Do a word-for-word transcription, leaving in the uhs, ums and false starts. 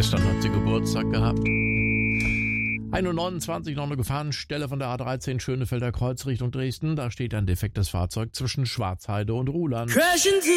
Gestern hat sie Geburtstag gehabt. ein Uhr neunundzwanzig, noch eine Gefahrenstelle von der A dreizehn Schönefelder Kreuz Richtung Dresden. Da steht ein defektes Fahrzeug zwischen Schwarzheide und Ruhland.